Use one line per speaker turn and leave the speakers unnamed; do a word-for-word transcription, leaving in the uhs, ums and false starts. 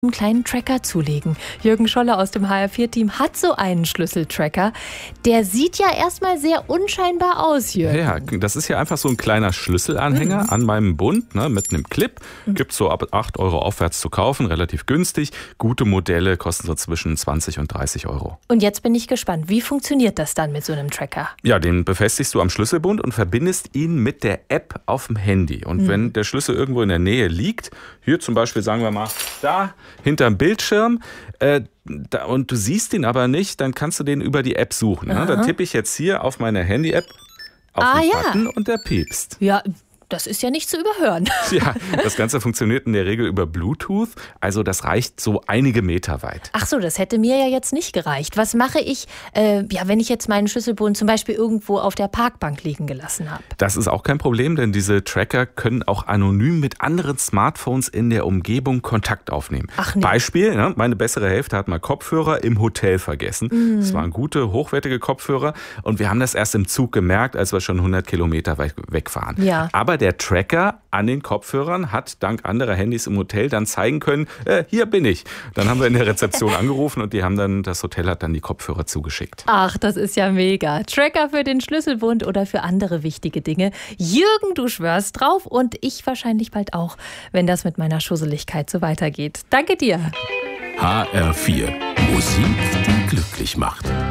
einen kleinen Tracker zulegen. Jürgen Scholle aus dem H R vier Team hat so einen Schlüsseltracker. Der sieht ja erstmal sehr unscheinbar aus, Jürgen.
Ja, das ist ja einfach so ein kleiner Schlüsselanhänger mhm. an meinem Bund, ne, mit einem Clip. Mhm. Gibt es so ab acht Euro aufwärts zu kaufen, relativ günstig. Gute Modelle kosten so zwischen zwanzig und dreißig Euro.
Und jetzt bin ich gespannt, wie funktioniert das dann mit so einem Tracker?
Ja, den befestigst du am Schlüsselbund und verbindest ihn mit der App auf dem Handy. Und mhm. wenn der Schlüssel irgendwo in der Nähe liegt, hier zum Beispiel, sagen wir mal, da hinterm Bildschirm, äh, da, und du siehst ihn aber nicht, dann kannst du den über die App suchen. Ne? Da tippe ich jetzt hier auf meine Handy-App auf
ah,
den
ja.
Button und der piepst.
Ja, das ist ja nicht zu überhören.
Ja, das Ganze funktioniert in der Regel über Bluetooth, also das reicht so einige Meter weit.
Ach so, das hätte mir ja jetzt nicht gereicht. Was mache ich, äh, ja, wenn ich jetzt meinen Schlüsselbund zum Beispiel irgendwo auf der Parkbank liegen gelassen habe?
Das ist auch kein Problem, denn diese Tracker können auch anonym mit anderen Smartphones in der Umgebung Kontakt aufnehmen.
Ach nee.
Beispiel, ne, meine bessere Hälfte hat mal Kopfhörer im Hotel vergessen. Mhm. Das waren gute, hochwertige Kopfhörer und wir haben das erst im Zug gemerkt, als wir schon hundert Kilometer weit wegfahren.
Ja.
Aber der Tracker an den Kopfhörern hat dank anderer Handys im Hotel dann zeigen können, äh, hier bin ich. Dann haben wir in der Rezeption angerufen und die haben dann, das Hotel hat dann die Kopfhörer zugeschickt.
Ach, das ist ja mega. Tracker für den Schlüsselbund oder für andere wichtige Dinge. Jürgen, du schwörst drauf und ich wahrscheinlich bald auch, wenn das mit meiner Schusseligkeit so weitergeht. Danke dir.
H R vier. Musik, die glücklich macht.